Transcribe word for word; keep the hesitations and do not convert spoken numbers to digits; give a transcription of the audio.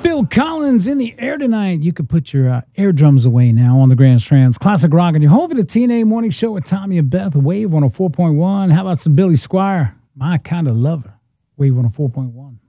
Phil Collins in the air tonight. You could put your uh, air drums away now on the Grand Strands. Classic rock and your home for the T N A Morning Show with Tommy and Beth. Wave one oh four point one. How about some Billy Squire? My Kind of Lover. Wave one oh four point one.